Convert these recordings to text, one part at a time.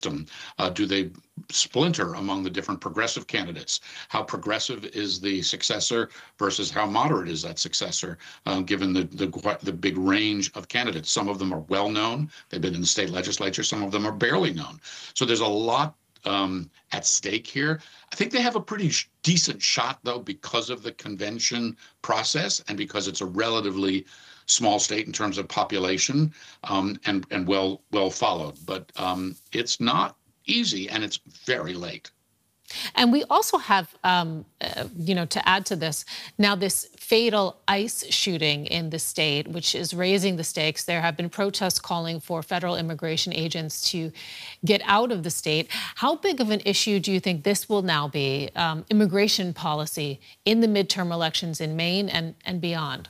Do they splinter among the different progressive candidates? How progressive is the successor versus how moderate is that successor, given the big range of candidates? Some of them are well known. They've been in the state legislature. Some of them are barely known. So there's a lot at stake here. I think they have a pretty decent shot, though, because of the convention process and because it's a relatively small state in terms of population, and well followed. But it's not easy, and it's very late. And we also have, to add to this, now this fatal ICE shooting in the state, which is raising the stakes. There have been protests calling for federal immigration agents to get out of the state. How big of an issue do you think this will now be, immigration policy in the midterm elections in Maine and beyond?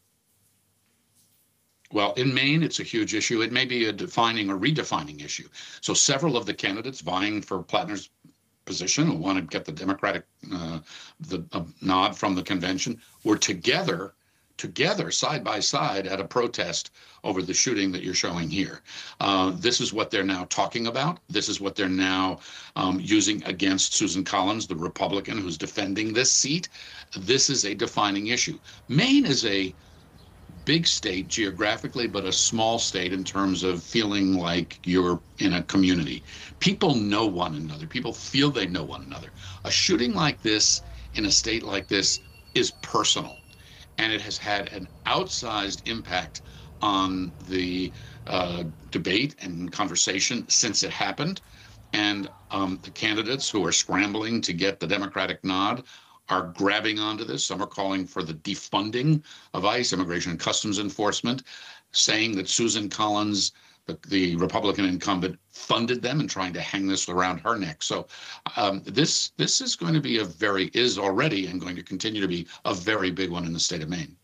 Well, in Maine, it's a huge issue. It may be a defining or redefining issue. So several of the candidates vying for Plattner's position, who want to get the Democratic nod from the convention, were together side by side at a protest over the shooting that you're showing here. This is what they're now talking about. This is what they're now using against Susan Collins, the Republican who's defending this seat. This is a defining issue. Maine is a big state geographically, but a small state in terms of feeling like you're in a community. People know one another. People feel they know one another. A shooting like this in a state like this is personal, and it has had an outsized impact on the debate and conversation since it happened. And the candidates who are scrambling to get the Democratic nod are grabbing onto this. Some are calling for the defunding of ICE, Immigration and Customs Enforcement, saying that Susan Collins, the Republican incumbent, funded them and trying to hang this around her neck. So this is going to be is already and going to continue to be a very big one in the state of Maine.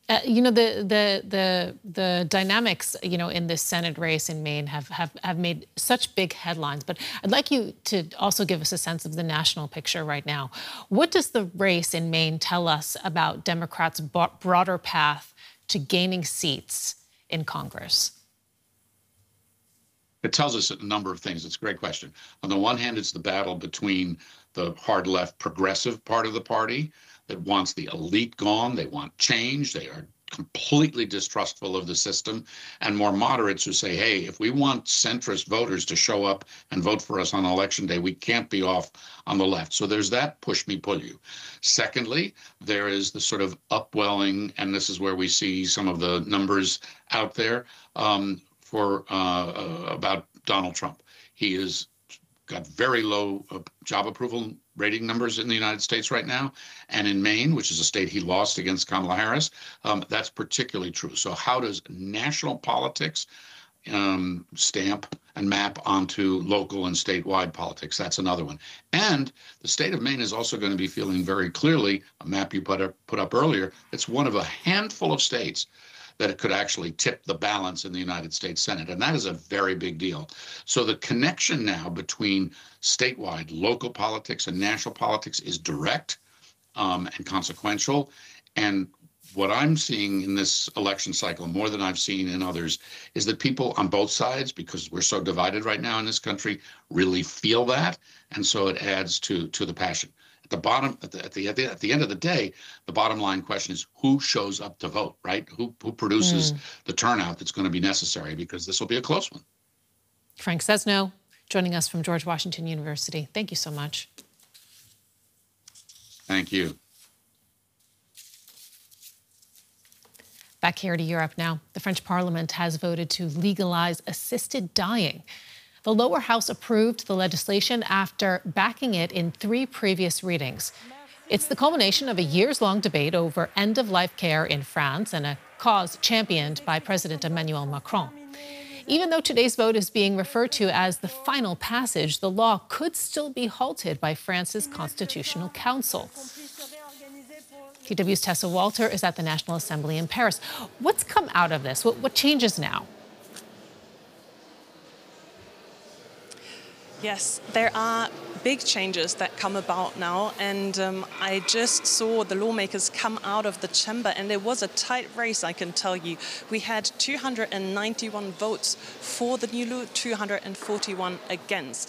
The dynamics, in this Senate race in Maine have made such big headlines. But I'd like you to also give us a sense of the national picture right now. What does the race in Maine tell us about Democrats' broader path to gaining seats in Congress? It tells us a number of things. It's a great question. On the one hand, it's the battle between the hard left progressive part of the party that wants the elite gone. They want change. They are completely distrustful of the system, and more moderates who say, hey, if we want centrist voters to show up and vote for us on election day, we can't be off on the left. So there's that push me, pull you. Secondly, there is the sort of upwelling, and this is where we see some of the numbers out there about Donald Trump. He has got very low job approval rating numbers in the United States right now. And in Maine, which is a state he lost against Kamala Harris, that's particularly true. So how does national politics stamp and map onto local and statewide politics? That's another one. And the state of Maine is also going to be feeling very clearly, a map you put up earlier, it's one of a handful of states that it could actually tip the balance in the United States Senate. And that is a very big deal. So the connection now between statewide, local politics and national politics is direct and consequential. And what I'm seeing in this election cycle, more than I've seen in others, is that people on both sides, because we're so divided right now in this country, really feel that. And so it adds to the passion. The bottom at the end of the day, the bottom line question is who shows up to vote, right? Who produces the turnout that's going to be necessary, because this will be a close one. Frank Sesno joining us from George Washington University. Thank you so much. Thank you. Back here to Europe now. The French Parliament has voted to legalize assisted dying. The lower house approved the legislation after backing it in 3 previous readings. It's the culmination of a years-long debate over end-of-life care in France and a cause championed by President Emmanuel Macron. Even though today's vote is being referred to as the final passage, the law could still be halted by France's Constitutional Council. DW's Tessa Walter is at the National Assembly in Paris. What's come out of this? What changes now? Yes, there are big changes that come about now, and I just saw the lawmakers come out of the chamber, and it was a tight race, I can tell you. We had 291 votes for the new law, 241 against.